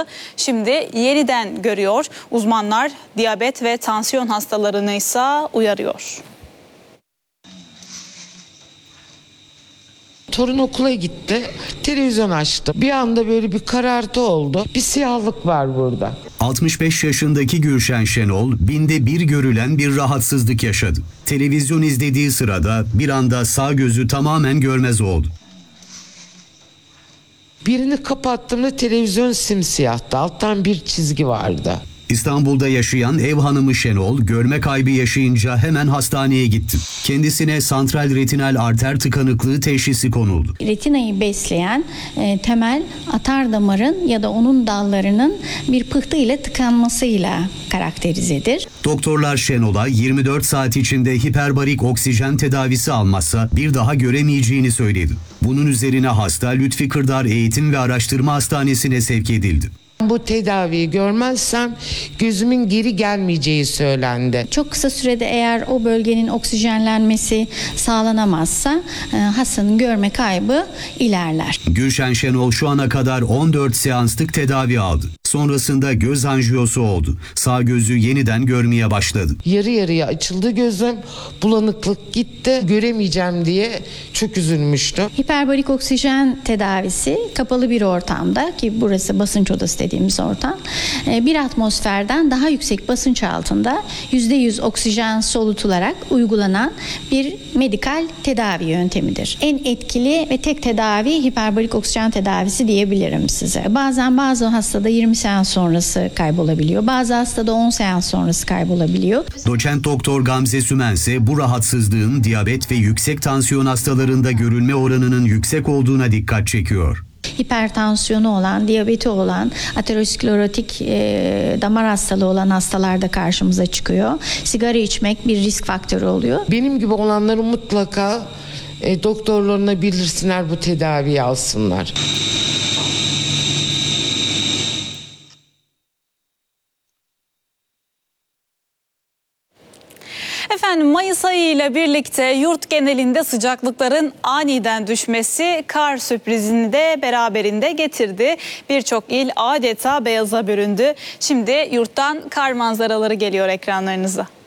alışını şimdi yeniden görüyor. Uzmanlar diyabet ve tansiyon hastalarını ise uyarıyor. Torun okula gitti, televizyon açtı. Bir anda böyle bir karartı oldu. Bir siyahlık var burada. 65 yaşındaki Gülşen Şenol, binde bir görülen bir rahatsızlık yaşadı. Televizyon izlediği sırada bir anda sağ gözü tamamen görmez oldu. Birini kapattığımda televizyon simsiyahtı. Alttan bir çizgi vardı. İstanbul'da yaşayan ev hanımı Şenol, görme kaybı yaşayınca hemen hastaneye gitti. Kendisine santral retinal arter tıkanıklığı teşhisi konuldu. Retinayı besleyen temel atar damarın ya da onun dallarının bir pıhtı ile tıkanmasıyla karakterizedir. Doktorlar Şenol'a 24 saat içinde hiperbarik oksijen tedavisi almazsa bir daha göremeyeceğini söyledi. Bunun üzerine hasta Lütfi Kırdar Eğitim ve Araştırma Hastanesi'ne sevk edildi. Bu tedaviyi görmezsem gözümün geri gelmeyeceği söylendi. Çok kısa sürede eğer o bölgenin oksijenlenmesi sağlanamazsa hastanın görme kaybı ilerler. Gülşen Şenol şu ana kadar 14 seanslık tedavi aldı. Sonrasında göz anjiyosu oldu. Sağ gözü yeniden görmeye başladı. Yarı yarıya açıldı gözüm, bulanıklık gitti, göremeyeceğim diye çok üzülmüştüm. Hiperbarik oksijen tedavisi kapalı bir ortamda, ki burası basınç odası dediğimiz ortam, bir atmosferden daha yüksek basınç altında %100 oksijen solutularak uygulanan bir medikal tedavi yöntemidir. En etkili ve tek tedavi hiperbarik oksijen tedavisi diyebilirim size. Bazen bazı hastada 20 seans sonrası kaybolabiliyor. Bazı hastada 10 seans sonrası kaybolabiliyor. Doçent Doktor Gamze Sümen ise bu rahatsızlığın diyabet ve yüksek tansiyon hastalarında görülme oranının yüksek olduğuna dikkat çekiyor. Hipertansiyonu olan, diyabeti olan, aterosklerotik damar hastalığı olan hastalarda karşımıza çıkıyor. Sigara içmek bir risk faktörü oluyor. Benim gibi olanları mutlaka doktorlarına bildirsinler, bu tedaviyi alsınlar. Efendim, Mayıs ayı ile birlikte yurt genelinde sıcaklıkların aniden düşmesi kar sürprizini de beraberinde getirdi. Birçok il adeta beyaza büründü. Şimdi yurttan kar manzaraları geliyor ekranlarınıza.